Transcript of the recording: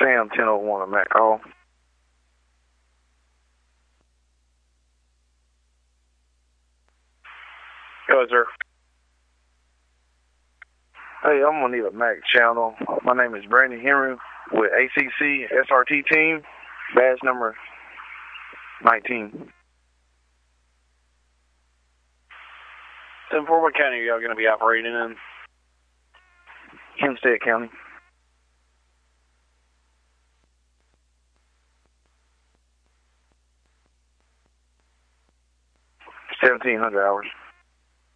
Sam 1001 on that call. Go ahead, sir. Hey, I'm gonna need a MAC channel. My name is Brandon Henry with ACC SRT team, badge number 19. 10-4, what county are y'all going to be operating in? Hempstead County. 1,700 hours.